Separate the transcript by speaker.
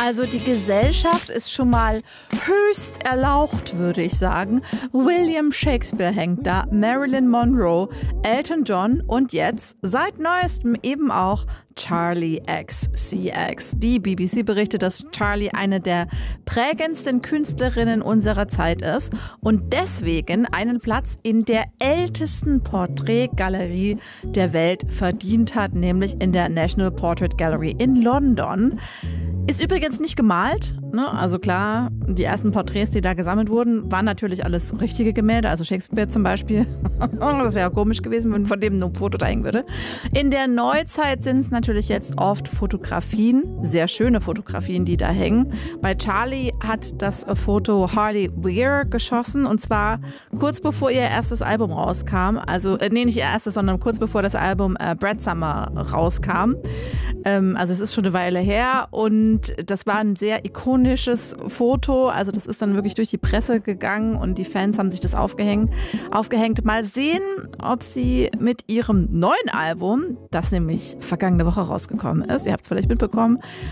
Speaker 1: Also die Gesellschaft ist schon mal höchst erlaucht, würde ich sagen. William Shakespeare hängt da, Marilyn Monroe, Elton John und jetzt seit neuestem eben auch Charli XCX. Die BBC berichtet, dass Charli eine der prägendsten Künstlerinnen unserer Zeit ist und deswegen einen Platz in der ältesten Porträtgalerie der Welt verdient hat, nämlich in der National Portrait Gallery in London. Ist übrigens nicht gemalt, ne? Also klar, die ersten Porträts, die da gesammelt wurden, waren natürlich alles richtige Gemälde, also Shakespeare zum Beispiel. Das wäre komisch gewesen, wenn von dem nur ein Foto da hängen würde. In der Neuzeit sind es natürlich jetzt oft Fotografien, sehr schöne Fotografien, die da hängen. Bei Charli hat das Foto Harley Weir geschossen und zwar kurz bevor ihr erstes Album rauskam. Also, nicht ihr erstes, sondern kurz bevor das Album Brad Summer rauskam. Also es ist schon eine Weile her und das war ein sehr ikonisches Foto. Also das ist dann wirklich durch die Presse gegangen und die Fans haben sich das aufgehängt. Mal sehen, ob sie mit ihrem neuen Album, das nämlich vergangene Woche rausgekommen ist, ihr habt es vielleicht mitbekommen,